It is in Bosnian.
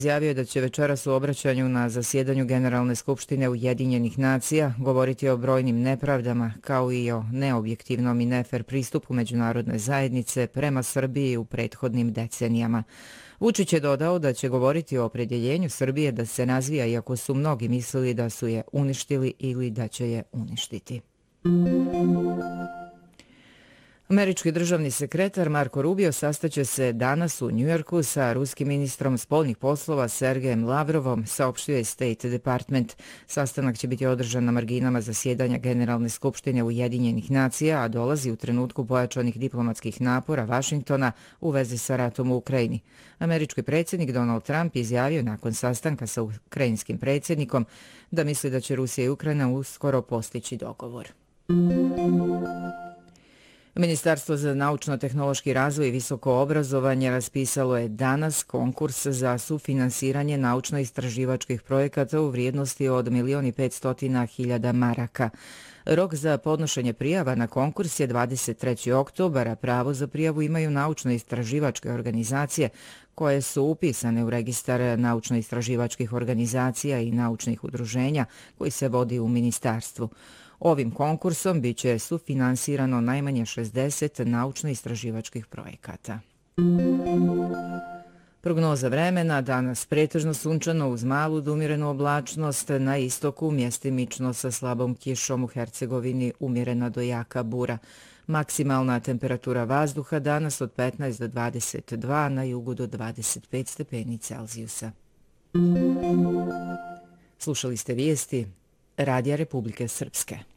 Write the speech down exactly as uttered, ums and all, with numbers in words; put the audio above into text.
Izjavio da će večeras u obraćanju na zasjedanju Generalne skupštine Ujedinjenih nacija govoriti o brojnim nepravdama kao i o neobjektivnom i nefer pristupu međunarodne zajednice prema Srbiji u prethodnim decenijama. Vučić je dodao da će govoriti o opredjeljenju Srbije da se razvija, iako su mnogi mislili da su je uništili ili da će je uništiti. Američki državni sekretar Marko Rubio sastaće se danas u Njujorku sa ruskim ministrom spoljnih poslova Sergejem Lavrovom, saopštio je State Department. Sastanak će biti održan na marginama zasjedanja Generalne skupštine Ujedinjenih nacija, a dolazi u trenutku pojačanih diplomatskih napora Vašingtona u vezi sa ratom u Ukrajini. Američki predsjednik Donald Trump izjavio nakon sastanka sa ukrajinskim predsjednikom da misli da će Rusija i Ukrajina uskoro postići dogovor. Ministarstvo za naučno-tehnološki razvoj i visoko obrazovanje raspisalo je danas konkurs za sufinansiranje naučno-istraživačkih projekata u vrijednosti od milion i petstotina hiljada maraka. Rok za podnošenje prijava na konkurs je dvadeset treći oktobar, a pravo za prijavu imaju naučno-istraživačke organizacije koje su upisane u registar naučno-istraživačkih organizacija i naučnih udruženja koji se vodi u ministarstvu. Ovim konkursom bit će sufinansirano najmanje šezdeset naučno-istraživačkih projekata. Prognoza vremena, danas pretežno sunčano uz malu do umjerenu oblačnost, na istoku mjestimično sa slabom kišom, u Hercegovini umjerena do jaka bura. Maksimalna temperatura vazduha danas od petnaest do dvadeset dva, na jugu do dvadeset pet stepeni Celzijusa. Slušali ste vijesti Radija Republike Srpske.